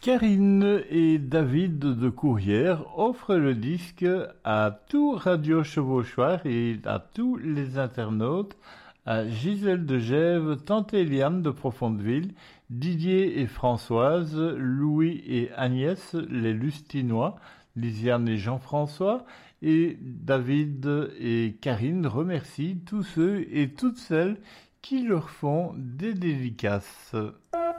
Karine et David de Courrières offrent le disque à tout Radio Chevauchoir et à tous les internautes, à Gisèle de Gèves, Tante Eliane de Profondeville, Didier et Françoise, Louis et Agnès, les Lustinois, Lisiane et Jean-François, et David et Karine remercient tous ceux et toutes celles qui leur font des dédicaces.